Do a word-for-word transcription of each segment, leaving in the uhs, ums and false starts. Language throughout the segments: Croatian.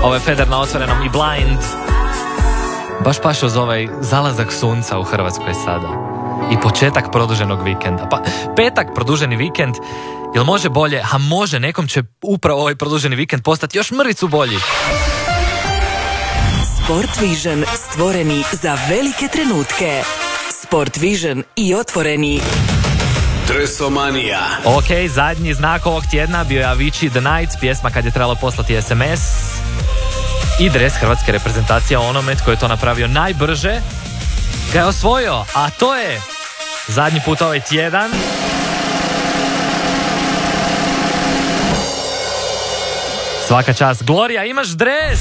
Ovo je Feder na otvorenom i Blind. Baš paše uz ovaj zalazak sunca u Hrvatskoj sada. I početak produženog vikenda. Pa, petak, produženi vikend. Jel može bolje? A može, nekom će upravo ovaj produženi vikend postati još mrvicu bolji. Sport Vision, stvoreni za velike trenutke. Sport Vision i otvoreni. Dresomanija. Ok, zadnji znak ovog tjedna bio je Avicii The Night, pjesma kad je trebalo poslati es em es. I dres hrvatske reprezentacije, onome tko je to napravio najbrže ga je osvojio, a to je zadnji put ovaj tjedan. Svaka čast. Gloria, imaš dres!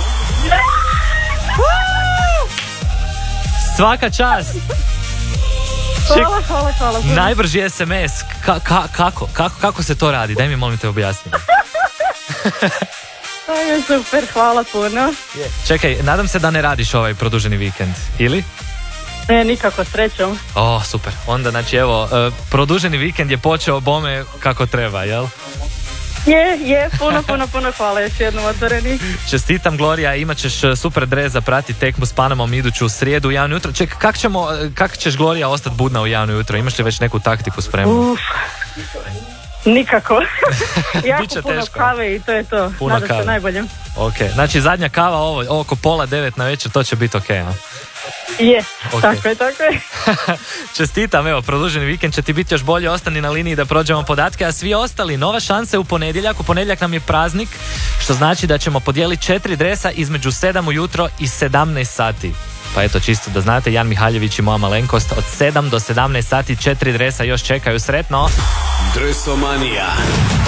Svaka čast! Hvala, hvala, hvala. Najbrži es em es. Ka- ka- kako? kako? Kako se to radi? Daj mi molim te objasni. To je super, hvala puno. Čekaj, nadam se da ne radiš ovaj produženi vikend, ili? Ne, nikako, srećom. O, super. Onda, znači, evo, uh, produženi vikend je počeo bome kako treba, jel? Je, je, puno, puno, puno hvala još jednom otvoreni. Čestitam, Gloria, imat ćeš super dres za prati tekmu s Panamom iduću srijedu u javno jutro. Ček, kak, ćemo, kak ćeš, Gloria, ostati budna u javno jutro? Imaš li već neku taktiku spremnu? Uf, nikako. Jako Biće puno teško. kave i to je to. Puno Nadam kave. se najboljem. Ok, znači zadnja kava ovo, oko pola devet na večer, to će biti ok, a? Je, Ok. tako je, tako je. Čestitam, evo, produženi vikend će ti biti još bolje, ostani na liniji da prođemo podatke, a svi ostali, nova šansa je u ponedjeljak, u ponedjeljak nam je praznik, što znači da ćemo podijeliti četiri dresa između sedam ujutro i sedamnaest sati. Pa eto, čisto da znate, Jan Mihaljević i moja malenkost od sedam do sedamnaest sati, četiri dresa još čekaju, sretno! Dresomanija.